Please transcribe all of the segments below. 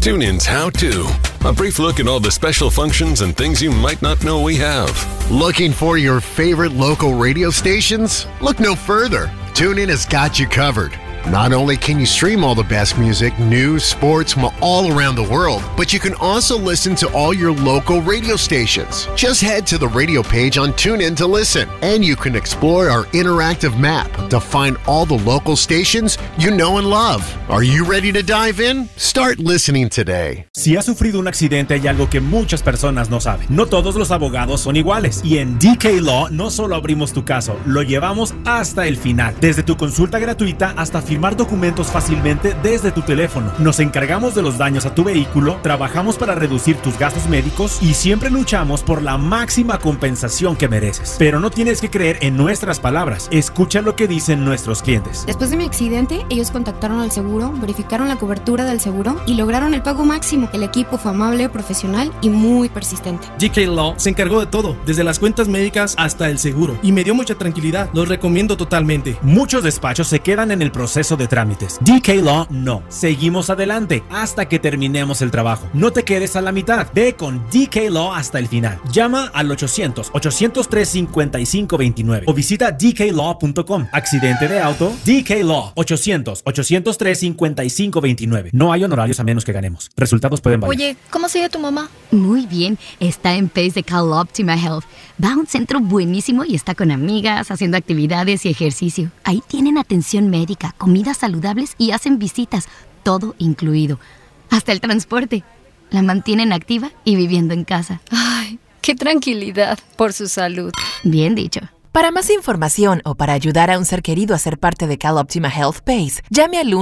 TuneIn's How To. A brief look at all the special functions and things you might not know we have. Looking for your favorite local radio stations? Look no further. TuneIn has got you covered. Not only can you stream all the best music, news, sports from all around the world, but you can also listen to all your local radio stations. Just head to the radio page on TuneIn to listen, and you can explore our interactive map to find all the local stations you know and love. Are you ready to dive in? Start listening today. Si has sufrido un accidente, hay algo que muchas personas no saben. No todos los abogados son iguales. Y en DK Law no solo abrimos tu caso, lo llevamos hasta el final. Desde tu consulta gratuita hasta firmar documentos fácilmente desde tu teléfono. Nos encargamos de los daños a tu vehículo, trabajamos para reducir tus gastos médicos y siempre luchamos por la máxima compensación que mereces. Pero no tienes que creer en nuestras palabras. Escucha lo que dicen nuestros clientes. Después de mi accidente, ellos contactaron al seguro, verificaron la cobertura del seguro y lograron el pago máximo. El equipo fue amable, profesional y muy persistente. DK Law se encargó de todo, desde las cuentas médicas hasta el seguro, y me dio mucha tranquilidad. Los recomiendo totalmente. Muchos despachos se quedan en el proceso de trámites. DK Law no. Seguimos adelante hasta que terminemos el trabajo. No te quedes a la mitad. Ve con DK Law hasta el final. Llama al 800-803-5529 o visita dklaw.com. Accidente de auto, DK Law. 800-803-5529. No hay honorarios a menos que ganemos. Resultados pueden variar. Oye, ¿cómo sigue tu mamá? Muy bien. Está en PACE de CalOptima Health. Va a un centro buenísimo y está con amigas, haciendo actividades y ejercicio. Ahí tienen atención médica, comidas saludables y hacen visitas. Todo incluido. Hasta el transporte. La mantienen activa y viviendo en casa. Ay, qué tranquilidad por su salud. Bien dicho. Para más información o para ayudar a un ser querido a ser parte de CalOptima Health PACE, llame al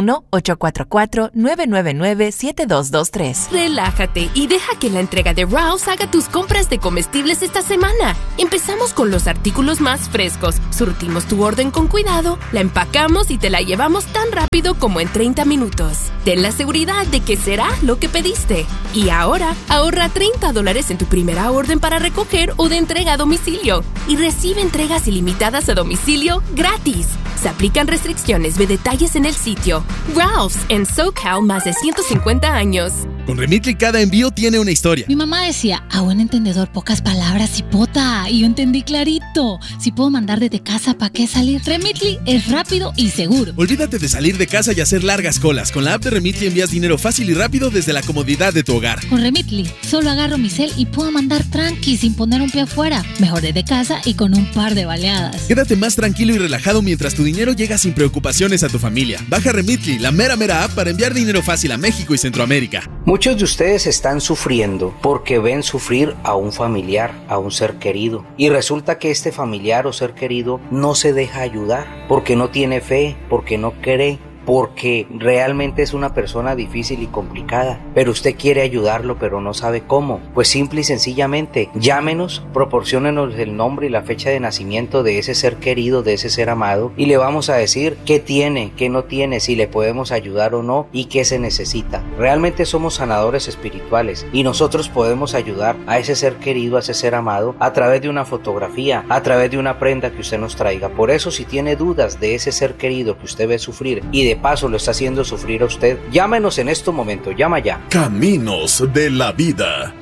1-844-999-7223. Relájate y deja que la entrega de Rouse haga tus compras de comestibles esta semana. Empezamos con los artículos más frescos, surtimos tu orden con cuidado, la empacamos y te la llevamos tan rápido como en 30 minutos. Ten la seguridad de que será lo que pediste. Y ahora, ahorra $30 en tu primera orden para recoger o de entrega a domicilio. Y recibe entregas ilimitadas a domicilio gratis. Se aplican restricciones, ve detalles en el sitio. Ralph's en SoCal, más de 150 años. Con Remitly cada envío tiene una historia. Mi mamá decía, a buen entendedor pocas palabras, hipota. Y yo entendí clarito. Si puedo mandar desde casa, ¿para qué salir? Remitly es rápido y seguro. Olvídate de salir de casa y hacer largas colas. Con la app de Remitly envías dinero fácil y rápido desde la comodidad de tu hogar. Con Remitly, solo agarro mi cel y puedo mandar tranqui sin poner un pie afuera. Mejor desde casa y con un par de baleadas. Quédate más tranquilo y relajado mientras tu dinero llega sin preocupaciones a tu familia. Baja Remitly, la mera app para enviar dinero fácil a México y Centroamérica. Muchos de ustedes están sufriendo porque ven sufrir a un familiar, a un ser querido. Y resulta que este familiar o ser querido no se deja ayudar porque no tiene fe, porque no cree, porque realmente es una persona difícil y complicada, pero usted quiere ayudarlo pero no sabe cómo. Pues simple y sencillamente llámenos, proporciónenos el nombre y la fecha de nacimiento de ese ser querido, de ese ser amado, y le vamos a decir qué tiene, qué no tiene, si le podemos ayudar o no y qué se necesita. Realmente somos sanadores espirituales y nosotros podemos ayudar a ese ser querido, a ese ser amado, a través de una fotografía, a través de una prenda que usted nos traiga. Por eso, si tiene dudas de ese ser querido que usted ve sufrir y de paso lo está haciendo sufrir a usted, llámenos en este momento, llama ya. Caminos de la Vida.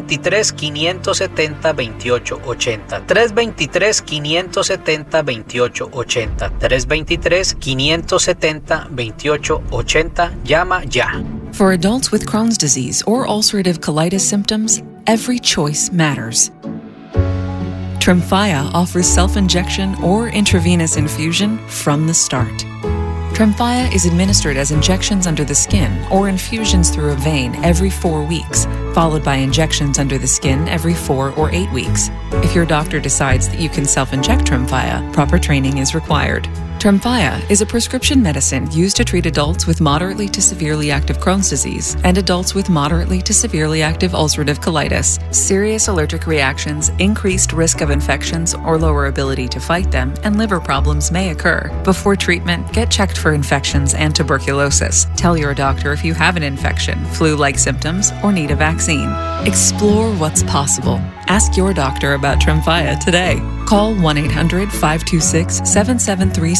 323-570-2880. 323-570-2880. 323-570-2880. Llama ya. For adults with Crohn's disease or ulcerative colitis symptoms, every choice matters. Tremfya offers self-injection or intravenous infusion from the start. Tremfya is administered as injections under the skin or infusions through a vein every 4 weeks, followed by injections under the skin every 4 or 8 weeks. If your doctor decides that you can self-inject Tremfya, proper training is required. Tremfya is a prescription medicine used to treat adults with moderately to severely active Crohn's disease and adults with moderately to severely active ulcerative colitis. Serious allergic reactions, increased risk of infections or lower ability to fight them, and liver problems may occur. Before treatment, get checked for infections and tuberculosis. Tell your doctor if you have an infection, flu-like symptoms, or need a vaccine. Explore what's possible. Ask your doctor about Tremfya today. Call 1-800-526-7736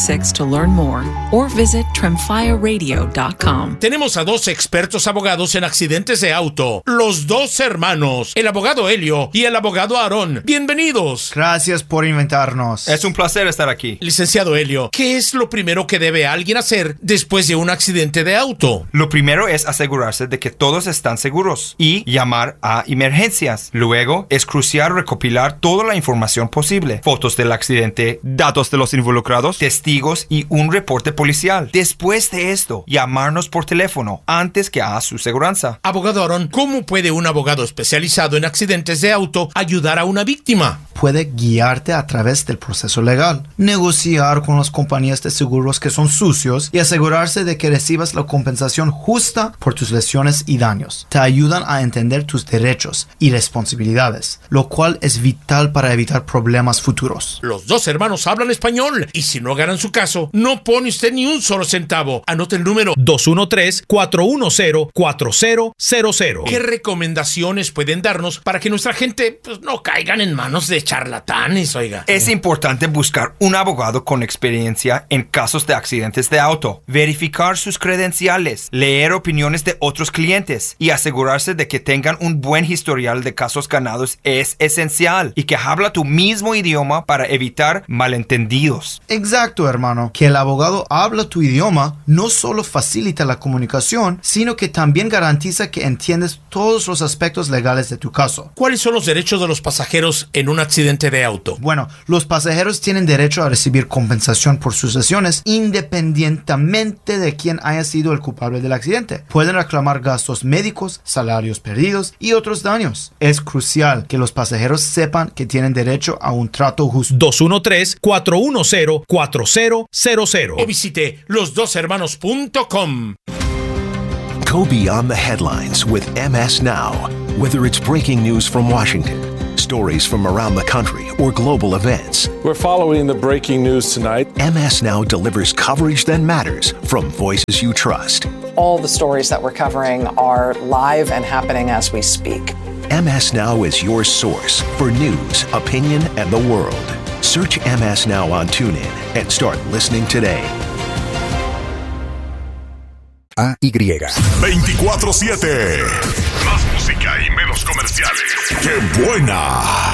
866 to learn more or visit TremFireRadio.com. Tenemos a 2 expertos abogados en accidentes de auto, los 2 hermanos, el abogado Helio y el abogado Aarón. Bienvenidos. Gracias por invitarnos. Es un placer estar aquí. Licenciado Helio, ¿qué es lo primero que debe alguien hacer después de un accidente de auto? Lo primero es asegurarse de que todos están seguros y llamar a emergencias. Luego es crucial recopilar toda la información posible: fotos del accidente, datos de los involucrados, testigos y un reporte policial. Después de esto, llamarnos por teléfono antes que a su seguranza. Abogado Aarón, ¿cómo puede un abogado especializado en accidentes de auto ayudar a una víctima? Puede guiarte a través del proceso legal, negociar con las compañías de seguros que son sucios y asegurarse de que recibas la compensación justa por tus lesiones y daños. Te ayudan a entender tus derechos y responsabilidades, lo cual es vital para evitar problemas futuros. Los 2 hermanos hablan español y si no ganan su caso, no pone usted ni un solo centavo. Anote el número 213-410-4000. ¿Qué recomendaciones pueden darnos para que nuestra gente no caigan en manos de charlatanes, oiga? Es importante buscar un abogado con experiencia en casos de accidentes de auto, verificar sus credenciales, leer opiniones de otros clientes y asegurarse de que tengan un buen historial de casos ganados es esencial, y que habla tu mismo idioma para evitar malentendidos. Exacto, hermano. Que el abogado habla tu idioma no solo facilita la comunicación, sino que también garantiza que entiendes todos los aspectos legales de tu caso. ¿Cuáles son los derechos de los pasajeros en un accidente de auto? Bueno, los pasajeros tienen derecho a recibir compensación por sus lesiones independientemente de quién haya sido el culpable del accidente. Pueden reclamar gastos médicos, salarios perdidos y otros daños. Es crucial que los pasajeros sepan que tienen derecho a un trato justo. 213-410-4000 o visite losdoshermanos.com. Go beyond the headlines with MS Now. Whether it's breaking news from Washington, stories from around the country, or global events, we're following the breaking news tonight. MS Now delivers coverage that matters from voices you trust. All the stories that we're covering are live and happening as we speak. MS Now is your source for news, opinion, and the world. Search MS Now on TuneIn and start listening today. AY 24/7. Más música y menos comerciales. ¡Qué buena!